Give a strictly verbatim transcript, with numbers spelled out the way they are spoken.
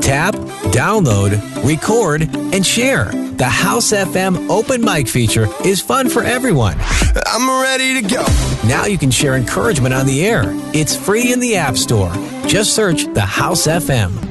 Tap, download, record, and share. The House F M open mic feature is fun for everyone. I'm ready to go. Now you can share encouragement on the air. It's free in the App Store. Just search The House F M.